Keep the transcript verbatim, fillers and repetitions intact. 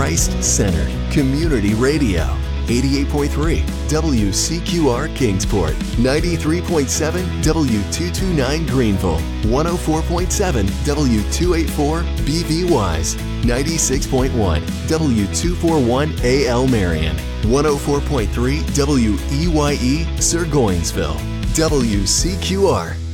Christ-centered community radio. eighty-eight point three W C Q R Kingsport, ninety-three point seven W two twenty-nine Greenville, one oh four point seven W two eighty-four B V Wise, ninety-six point one W two forty-one A L Marion, one oh four point three W E Y E Sir Goingsville. W C Q R